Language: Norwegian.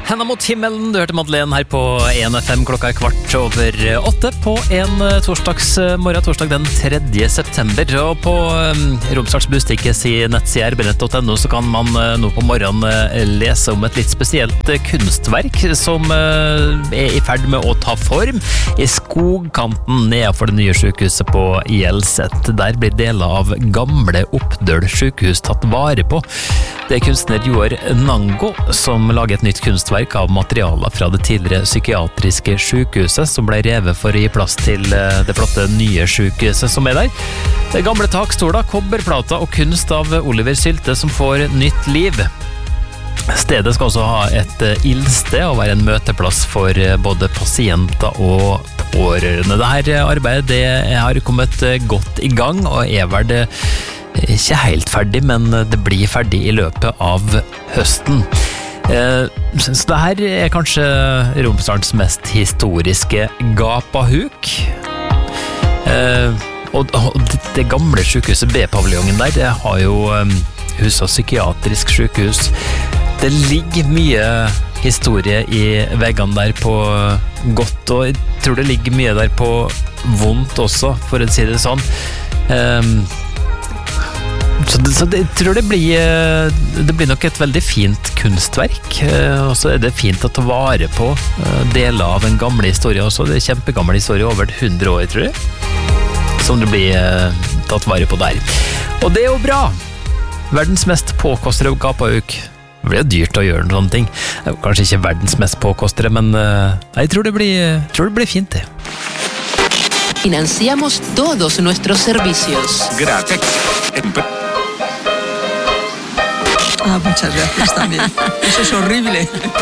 Henda mot himmelen, du hørte Madeleine her på 1FM klokka 7:15 på en torsdag den 3. september. Og på Romsdals Bustikkes i nettside rbnett.no så kan man nå på morgenen lese om et litt spesielt kunstverk som er i ferd med å ta form i skogkanten nedenfor det nye sykehuset på Hjelset. Der blir deler av gamle Oppdøl sykehus tatt vare på. Det er kunstner Joar Nango som lager et nytt kunstverk av materialer fra det tidligere psykiatriske sykehuset som ble revet for å gi plass til det flotte nye sykehuset som er der. Det er gamle takstoler, kobberplater og kunst av Oliver Sylte som får nytt liv. Stedet skal også ha et ildsted og være en møteplass for både pasienter og pårørende. Dette arbeidet det har kommet godt i gang og er vel det ikke helt ferdig, men det blir ferdig i løpet av høsten. Så det her er kanskje Romsdals mest historiske gapahuk. Og det gamle sykehuset B-paviljongen der, det har jo huset psykiatrisk sykehus. Det ligger mye historie i veggene der på godt, og jeg tror det ligger mye der på vondt også, for å si det sånn. Så jeg tror det blir nok et veldig fint kunstverk, og så er det fint å ta vare på deler av en gammel historie også. Det er kjempegammel historie, over 100 år, tror jeg, som det blir tatt vare på der. Og det er jo bra! Verdens mest påkostere gapahuk. Det blir jo dyrt å gjøre noen ting. Kanskje ikke verdens mest påkostere, men jeg tror det blir fint det. Financiamos todos nuestros servicios. Gracias. Muchas gracias también. Eso es horrible.